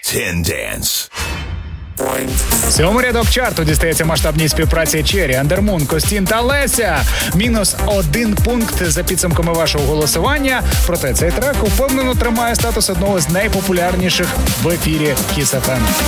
10 Dance. Сьомий рядок чарту дістається масштабній співпраці Чері, Андермун, Костін та Леся. Мінус 1 пункт за підсумками вашого голосування. Проте цей трек упевнено тримає статус одного з найпопулярніших в ефірі Kiss FM.